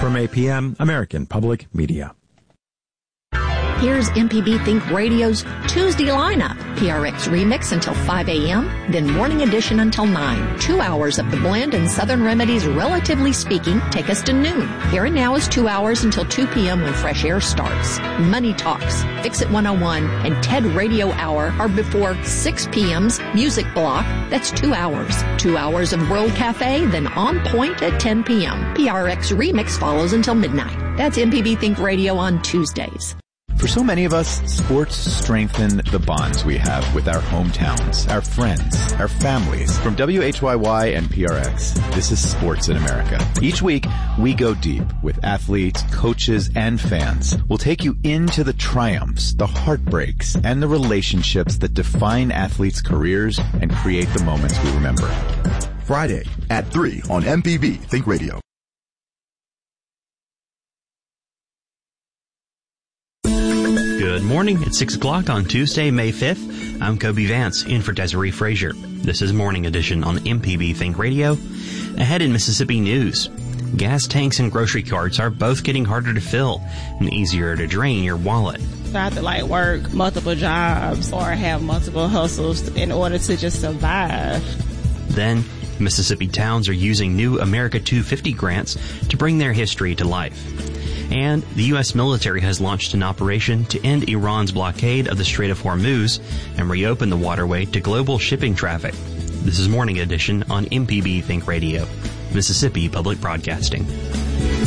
From APM, American Public Media. Here's MPB Think Radio's Tuesday lineup. PRX Remix until 5 a.m., then Morning Edition until 9. 2 hours of the blend and Southern Remedies, relatively speaking, take us to noon. Here and Now is 2 hours until 2 p.m. when Fresh Air starts. Money Talks, Fix It 101, and TED Radio Hour are before 6 p.m.'s Music Block. That's 2 hours. 2 hours of World Cafe, then On Point at 10 p.m. PRX Remix follows until midnight. That's MPB Think Radio on Tuesdays. For so many of us, sports strengthen the bonds we have with our hometowns, our friends, our families. From WHYY and PRX, this is Sports in America. Each week, we go deep with athletes, coaches, and fans. We'll take you into the triumphs, the heartbreaks, and the relationships that define athletes' careers and create the moments we remember. Friday at 3 on MPB Think Radio. Good morning. It's 6 o'clock on Tuesday, May 5th. I'm Kobe Vance, in for Desiree Frazier. This is Morning Edition on MPB Think Radio. Ahead in Mississippi news, gas tanks and grocery carts are both getting harder to fill and easier to drain your wallet. I have to work multiple jobs or have multiple hustles in order to just survive. Then, Mississippi towns are using new America 250 grants to bring their history to life. And the U.S. military has launched an operation to end Iran's blockade of the Strait of Hormuz and reopen the waterway to global shipping traffic. This is Morning Edition on MPB Think Radio, Mississippi Public Broadcasting.